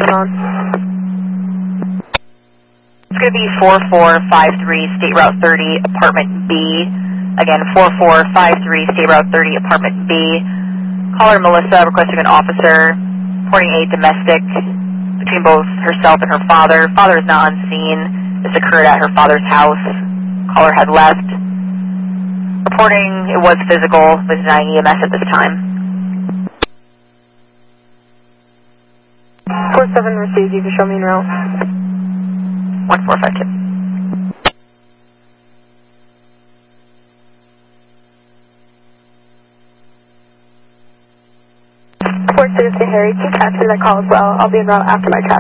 going on? It's going to be 4453 State Route 30, Apartment B. Again, 4453 State Route 30, Apartment B. Caller Melissa requesting an officer reporting a domestic between both herself and her father. Father is not on scene. This occurred at her father's house. Caller had left. Reporting it was physical, but denying EMS at this time. 47 received, you can show me en route. 1452. 46 to Harry, can you capture that call as well? I'll be en route after my traffic.